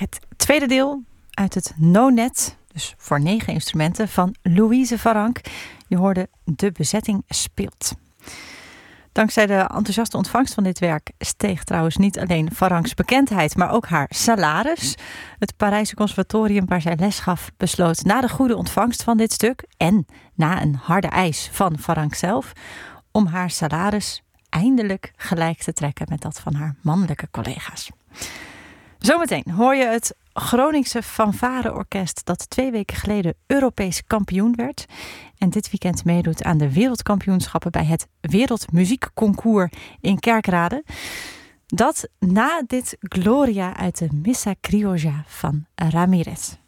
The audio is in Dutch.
Het tweede deel uit het No-Net, dus voor 9 instrumenten, van Louise Varank. Je hoorde De Bezetting Speelt. Dankzij de enthousiaste ontvangst van dit werk steeg trouwens niet alleen Varanks bekendheid, maar ook haar salaris. Het Parijse conservatorium waar zij les gaf besloot na de goede ontvangst van dit stuk en na een harde eis van Varank zelf om haar salaris eindelijk gelijk te trekken met dat van haar mannelijke collega's. Zometeen hoor je het Groningse fanfareorkest dat 2 weken geleden Europees kampioen werd en dit weekend meedoet aan de wereldkampioenschappen bij het Wereldmuziekconcours in Kerkrade. Dat na dit Gloria uit de Missa Criolla van Ramirez.